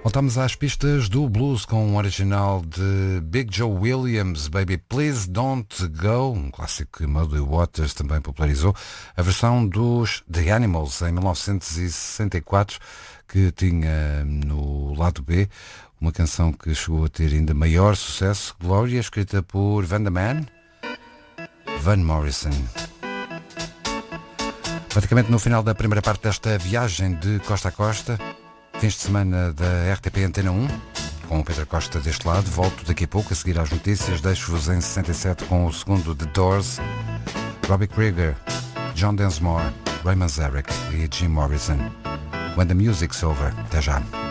Voltamos às pistas do blues com um original de Big Joe Williams, Baby Please Don't Go, um clássico que Muddy Waters também popularizou, a versão dos The Animals em 1964, que tinha no lado B uma canção que chegou a ter ainda maior sucesso, Gloria, escrita por Vanda Man, Van Morrison. Praticamente no final da primeira parte desta viagem de costa a costa, fins de semana da RTP Antena 1, com o Pedro Costa deste lado. Volto daqui a pouco a seguir às notícias. Deixo-vos em 67 com o segundo The Doors, Robbie Krieger, John Densmore, Raymond Zarek e Jim Morrison. When the Music's Over. Até já.